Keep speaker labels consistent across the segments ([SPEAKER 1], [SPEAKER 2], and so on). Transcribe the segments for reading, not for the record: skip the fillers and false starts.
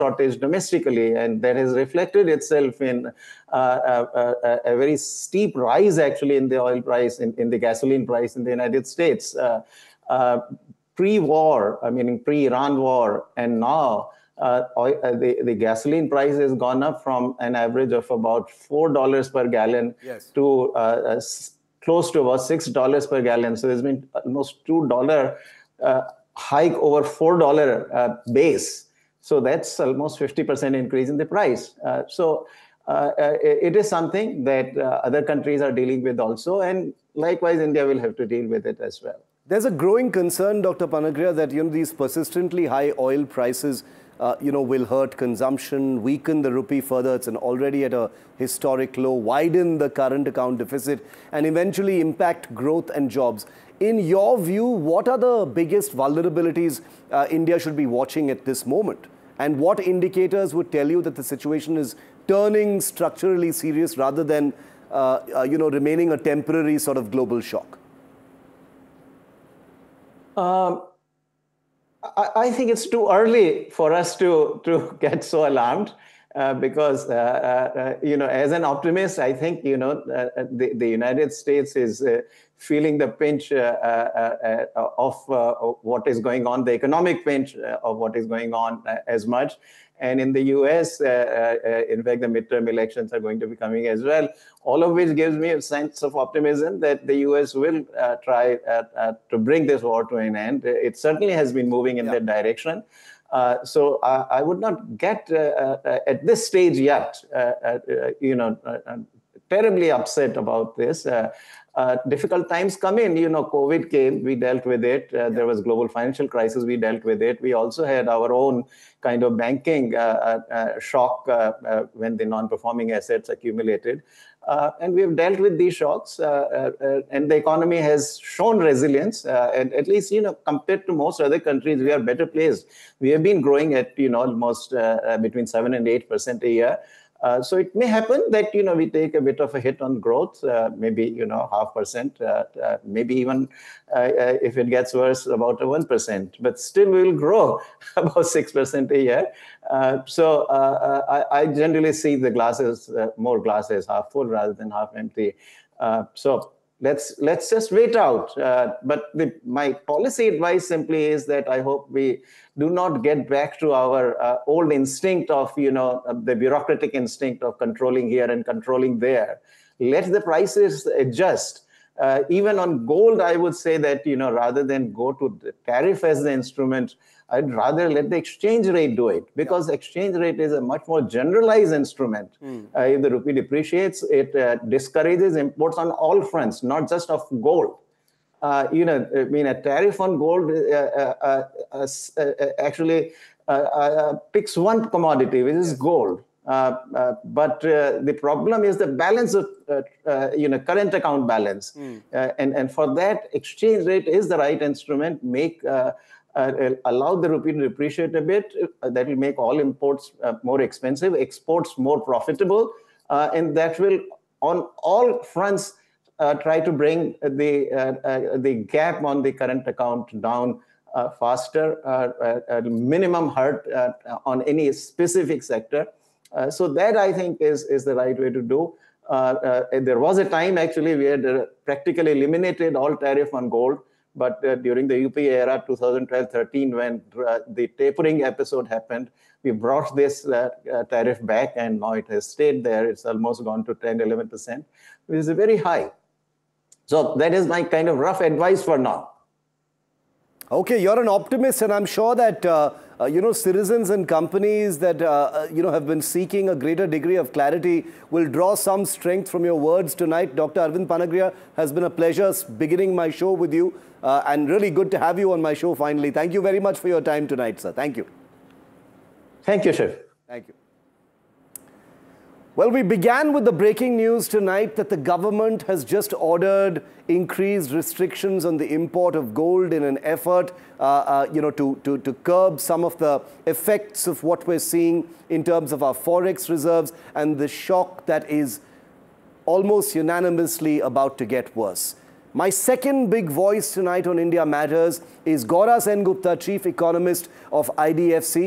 [SPEAKER 1] shortage domestically, and that has reflected itself in a very steep rise actually in the oil price, in the gasoline price in the United States. Pre-war, I mean pre-Iran war, and now the gasoline price has gone up from an average of about $4 per gallon to close to about $6 per gallon. So there's been almost $2 hike over $4 base. So that's almost 50% increase in the price. It is something that other countries are dealing with also, and likewise India will have to deal with it as well.
[SPEAKER 2] There's a growing concern, Dr. Panagraha, that these persistently high oil prices will hurt consumption, weaken the rupee further. It's already at a historic low, widen the current account deficit, and eventually impact growth and jobs. In your view, what are the biggest vulnerabilities India should be watching at this moment? And what indicators would tell you that the situation is turning structurally serious rather than remaining a temporary sort of global shock?
[SPEAKER 1] I think it's too early for us to get so alarmed because, as an optimist, I think, the United States is feeling the pinch of what is going on, the economic pinch of what is going on as much. And in the US, in fact, the midterm elections are going to be coming as well, all of which gives me a sense of optimism that the US will try to bring this war to an end. It certainly has been moving in that direction. So I would not get, at this stage yet, terribly upset about this. Difficult times come in, COVID came, we dealt with it. There was global financial crisis, we dealt with it. We also had our own kind of banking shock when the non-performing assets accumulated. And we've dealt with these shocks, and the economy has shown resilience. And at least, compared to most other countries, we are better placed. We have been growing at, almost between 7 and 8% a year. So it may happen that, we take a bit of a hit on growth, maybe, 0.5%, maybe even if it gets worse, about 1%, but still we will grow about 6% a year. So I generally see the more glasses half full rather than half empty. So let's just wait out. But my policy advice simply is that I hope we do not get back to our old instinct of, the bureaucratic instinct of controlling here and controlling there. Let the prices adjust. Even on gold, I would say that, rather than go to the tariff as the instrument, I'd rather let the exchange rate do it, because exchange rate is a much more generalized instrument. If the rupee depreciates, it discourages imports on all fronts, not just of gold. A tariff on gold actually picks one commodity, which is gold. But the problem is the balance of, current account balance. And for that, exchange rate is the right instrument. Allow the rupee to depreciate a bit. That will make all imports more expensive, exports more profitable, and that will, on all fronts, try to bring the gap on the current account down faster, minimum hurt on any specific sector. So that, I think, is the right way to do. There was a time, actually, we had practically eliminated all tariff on gold. But during the UPA era, 2012-13, when the tapering episode happened, we brought this tariff back, and now it has stayed there. It's almost gone to 10-11%, which is very high. So that is my kind of rough advice for now.
[SPEAKER 2] Okay, you're an optimist, and I'm sure that citizens and companies that have been seeking a greater degree of clarity will draw some strength from your words tonight. Dr. Arvind Panagraha, has been a pleasure beginning my show with you, and really good to have you on my show finally. Thank you very much for your time tonight, sir. Thank you.
[SPEAKER 1] Thank you, Shiv.
[SPEAKER 2] Thank you. Well, we began with the breaking news tonight that the government has just ordered increased restrictions on the import of gold in an effort, to curb some of the effects of what we're seeing in terms of our forex reserves and the shock that is almost unanimously about to get worse. My second big voice tonight on India Matters is Gaura Sengupta, Chief Economist of IDFC.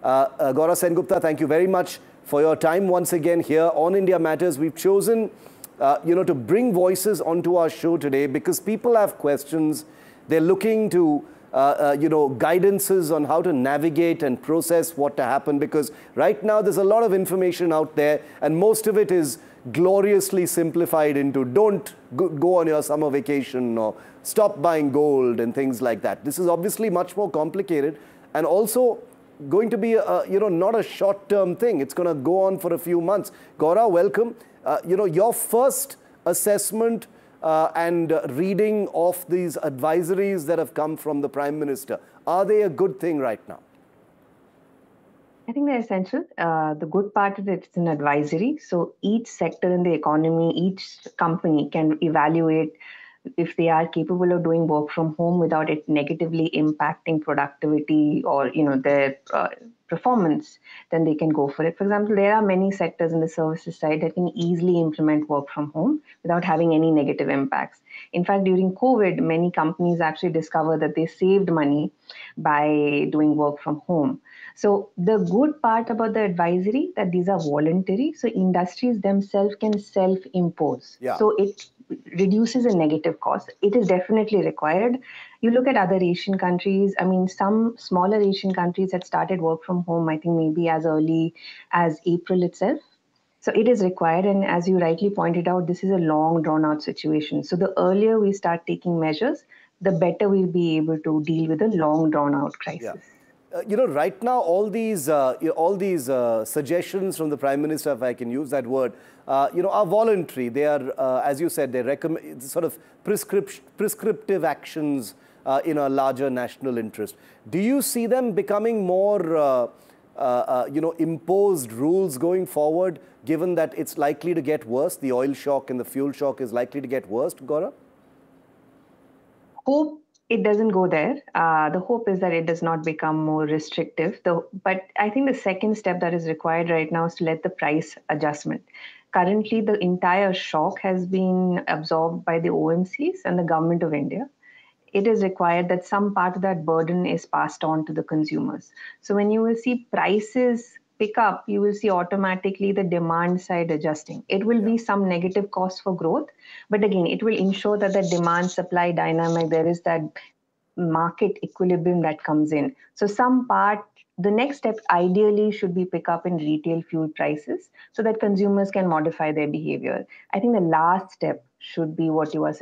[SPEAKER 2] Gaurav Sengupta, thank you very much for your time once again here on India Matters. We've chosen, to bring voices onto our show today because people have questions. They're looking to, guidances on how to navigate and process what to happen, because right now there's a lot of information out there and most of it is gloriously simplified into don't go on your summer vacation or stop buying gold and things like that. This is obviously much more complicated and also going to be not a short-term thing. It's going to go on for a few months. Gaurav, welcome. Your first assessment and reading of these advisories that have come from the Prime Minister. Are they a good thing right now?
[SPEAKER 3] I think they're essential. The good part is it's an advisory. So each sector in the economy, each company can evaluate if they are capable of doing work from home without it negatively impacting productivity or their performance, then they can go for it. For example, there are many sectors in the services side that can easily implement work from home without having any negative impacts. In fact, during COVID, many companies actually discovered that they saved money by doing work from home. So the good part about the advisory that these are voluntary, so industries themselves can self-impose.
[SPEAKER 2] Yeah.
[SPEAKER 3] So it reduces a negative cost. It is definitely required. You look at other Asian countries, some smaller Asian countries had started work from home, I think maybe as early as April itself. So it is required. And as you rightly pointed out, this is a long drawn out situation. So the earlier we start taking measures, the better we'll be able to deal with a long drawn out crisis.
[SPEAKER 2] Yeah. Right now, all these suggestions from the Prime Minister, if I can use that word, are voluntary. They are, as you said, they recommend sort of prescriptive actions in a larger national interest. Do you see them becoming more, imposed rules going forward, given that it's likely to get worse? The oil shock and the fuel shock is likely to get worse, Gaurav?
[SPEAKER 3] Hope it doesn't go there. The hope is that it does not become more restrictive. But I think the second step that is required right now is to let the price adjustment. Currently, the entire shock has been absorbed by the OMCs and the Government of India. It is required that some part of that burden is passed on to the consumers. So when you will see prices pick up, you will see automatically the demand side adjusting. It will be some negative cost for growth, but again, it will ensure that the demand supply dynamic, there is that market equilibrium that comes in. So some part, the next step ideally should be pick up in retail fuel prices so that consumers can modify their behavior. I think the last step should be what you were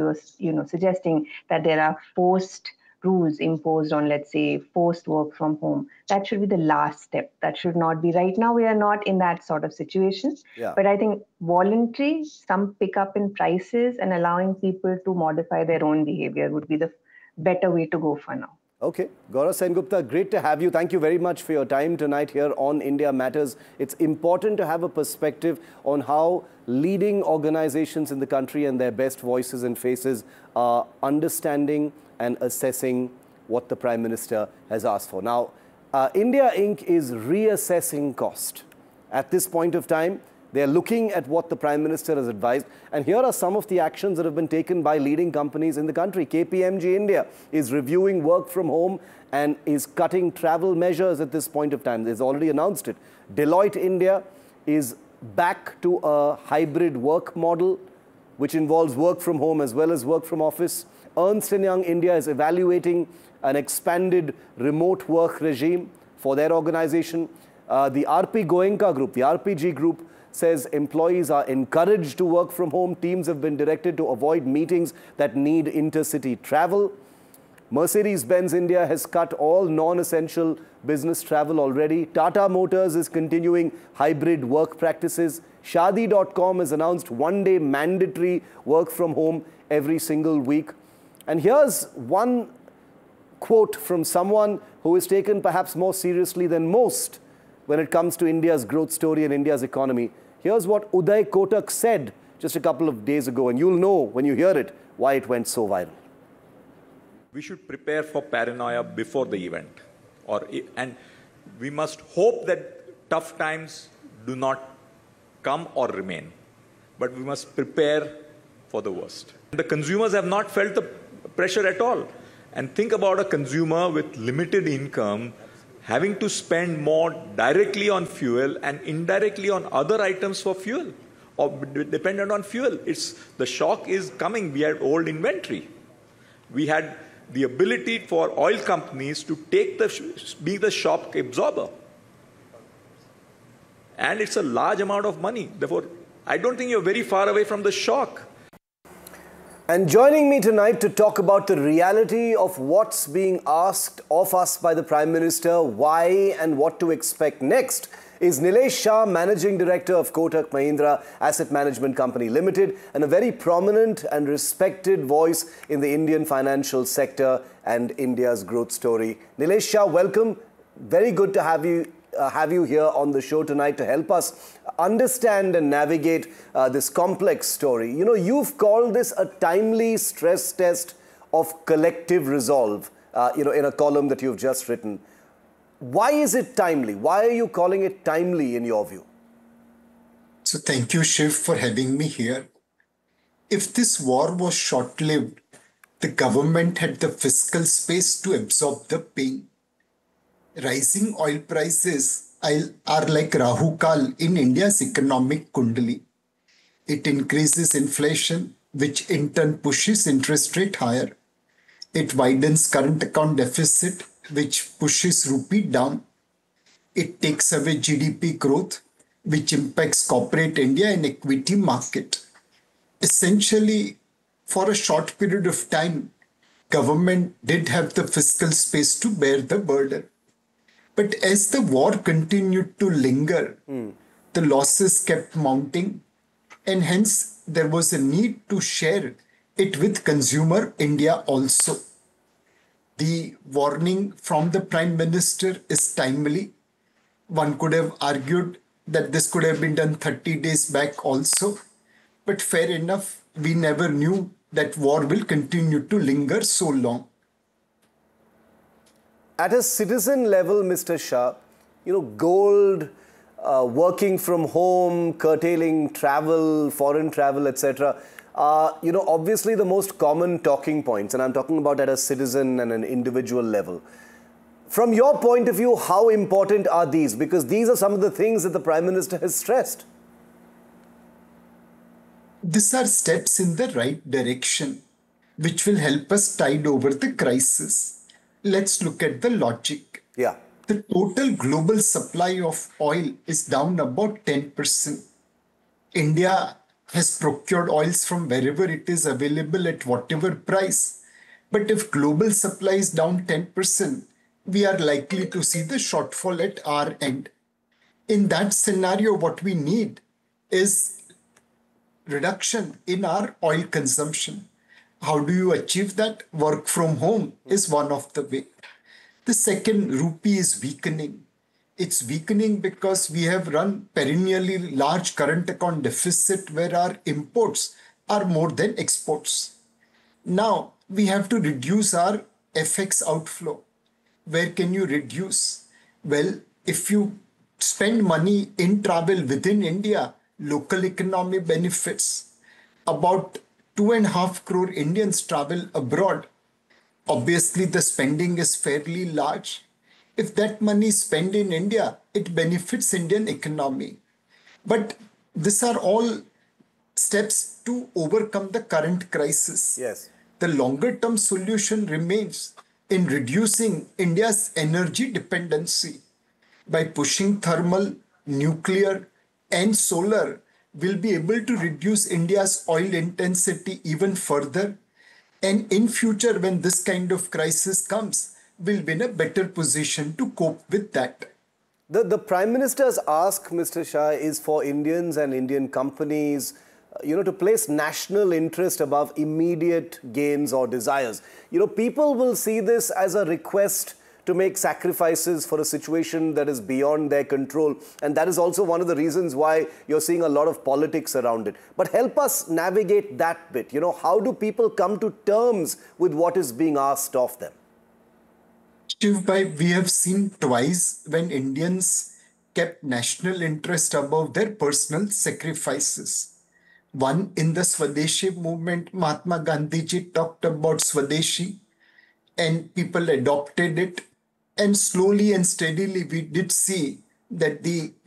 [SPEAKER 3] suggesting, that there are forced rules imposed on, let's say, forced work from home. That should be the last step. That should not be. Right now, we are not in that sort of situation.
[SPEAKER 2] Yeah.
[SPEAKER 3] But I think voluntary, some pickup in prices and allowing people to modify their own behavior would be the better way to go for now.
[SPEAKER 2] Okay. Gaurav Sengupta, great to have you. Thank you very much for your time tonight here on India Matters. It's important to have a perspective on how leading organizations in the country and their best voices and faces are understanding and assessing what the Prime Minister has asked for. Now, India Inc. is reassessing cost. At this point of time, they're looking at what the Prime Minister has advised. And here are some of the actions that have been taken by leading companies in the country. KPMG India is reviewing work from home and is cutting travel measures at this point of time. They've already announced it. Deloitte India is back to a hybrid work model, which involves work from home as well as work from office. Ernst & Young India is evaluating an expanded remote work regime for their organization. The RP Goenka Group, the RPG Group, says employees are encouraged to work from home. Teams have been directed to avoid meetings that need intercity travel. Mercedes-Benz India has cut all non-essential business travel already. Tata Motors is continuing hybrid work practices. Shaadi.com has announced one-day mandatory work from home every single week. And here's one quote from someone who is taken perhaps more seriously than most when it comes to India's growth story and India's economy. Here's what Uday Kotak said just a couple of days ago, and you'll know when you hear it why it went so viral.
[SPEAKER 4] We should prepare for paranoia before the event, and we must hope that tough times do not come or remain, but we must prepare for the worst. The consumers have not felt the pressure at all. And think about a consumer with limited income having to spend more directly on fuel and indirectly on other items for fuel or dependent on fuel. The shock is coming. We had old inventory. We had the ability for oil companies to be the shock absorber. And it's a large amount of money. Therefore, I don't think you're very far away from the shock.
[SPEAKER 2] And joining me tonight to talk about the reality of what's being asked of us by the Prime Minister, why and what to expect next, is Nilesh Shah, Managing Director of Kotak Mahindra Asset Management Company Limited, and a very prominent and respected voice in the Indian financial sector and India's growth story. Nilesh Shah, welcome. Very good to have you here on the show tonight to help us understand and navigate this complex story. You know, you've called this a timely stress test of collective resolve, in a column that you've just written. Why is it timely? Why are you calling it timely in your view?
[SPEAKER 5] So thank you, Shiv, for having me here. If this war was short-lived, the government had the fiscal space to absorb the pain. Rising oil prices are like Rahu Kal in India's economic kundali. It increases inflation, which in turn pushes interest rate higher. It widens current account deficit, which pushes rupee down. It takes away GDP growth, which impacts corporate India and equity market. Essentially, for a short period of time, government did have the fiscal space to bear the burden. But as the war continued to linger, the losses kept mounting, and hence there was a need to share it with consumer India also. The warning from the Prime Minister is timely. One could have argued that this could have been done 30 days back also. But fair enough, we never knew that war will continue to linger so long.
[SPEAKER 2] At a citizen level, Mr. Shah, gold, working from home, curtailing travel, foreign travel, etc., obviously the most common talking points, and I'm talking about at a citizen and an individual level. From your point of view, how important are these? Because these are some of the things that the Prime Minister has stressed.
[SPEAKER 5] These are steps in the right direction, which will help us tide over the crisis. Let's look at the logic.
[SPEAKER 2] Yeah.
[SPEAKER 5] The total global supply of oil is down about 10%. India has procured oils from wherever it is available at whatever price. But if global supply is down 10%, we are likely to see the shortfall at our end. In that scenario, what we need is reduction in our oil consumption. How do you achieve that? Work from home is one of the way. The second, rupee is weakening. It's weakening because we have run perennially large current account deficit where our imports are more than exports. Now we have to reduce our FX outflow. Where can you reduce? Well, if you spend money in travel within India, local economy benefits. About 2.5 crore Indians travel abroad. Obviously, the spending is fairly large. If that money is spent in India, it benefits Indian economy. But these are all steps to overcome the current crisis.
[SPEAKER 2] Yes.
[SPEAKER 5] The longer term solution remains in reducing India's energy dependency. By pushing thermal, nuclear, and solar, we'll be able to reduce India's oil intensity even further. And in future, when this kind of crisis comes, we'll be in a better position to cope with that.
[SPEAKER 2] The Prime Minister's ask, Mr. Shah, is for Indians and Indian companies, to place national interest above immediate gains or desires. People will see this as a request to make sacrifices for a situation that is beyond their control. And that is also one of the reasons why you're seeing a lot of politics around it. But help us navigate that bit. How do people come to terms with what is being asked of them?
[SPEAKER 5] Shivbhai, we have seen twice when Indians kept national interest above their personal sacrifices. One, in the Swadeshi movement, Mahatma Gandhi ji talked about Swadeshi and people adopted it. And slowly and steadily, we did see that the